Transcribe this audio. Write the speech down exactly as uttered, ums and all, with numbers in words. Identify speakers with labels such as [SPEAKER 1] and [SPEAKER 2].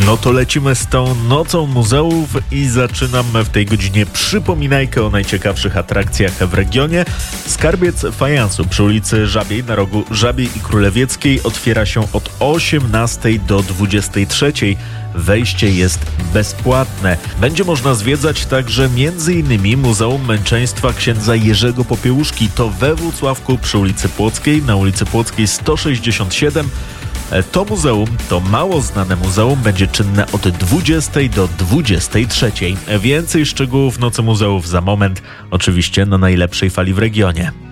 [SPEAKER 1] No to lecimy z tą nocą muzeów i zaczynam w tej godzinie przypominajkę o najciekawszych atrakcjach w regionie. Skarbiec fajansu przy ulicy Żabiej na rogu Żabiej i Królewieckiej otwiera się od osiemnastej do dwudziestej trzeciej. Wejście jest bezpłatne. Będzie można zwiedzać także między innymi Muzeum Męczeństwa księdza Jerzego Popiełuszki. To we Włocławku przy ulicy Płockiej, na ulicy Płockiej sto sześćdziesiąt siedem. To muzeum, to mało znane muzeum, będzie czynne od dwudziestej do dwudziestej trzeciej. Więcej szczegółów Nocy Muzeów za moment, oczywiście na najlepszej fali w regionie.